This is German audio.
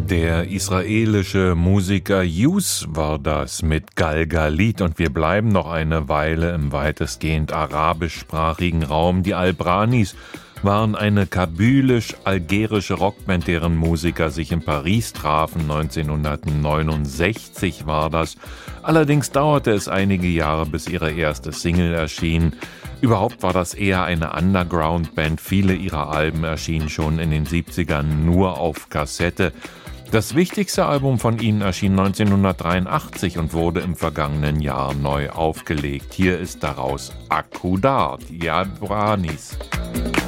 Der israelische Musiker Yus war das mit Galgalit, und wir bleiben noch eine Weile im weitestgehend arabischsprachigen Raum. Die Albranis waren eine kabylisch-algerische Rockband, deren Musiker sich in Paris trafen. 1969 war das. Allerdings dauerte es einige Jahre, bis ihre erste Single erschien. Überhaupt war das eher eine Underground-Band. Viele ihrer Alben erschienen schon in den 70ern nur auf Kassette. Das wichtigste Album von ihnen erschien 1983 und wurde im vergangenen Jahr neu aufgelegt. Hier ist daraus Akudar, die Albranis.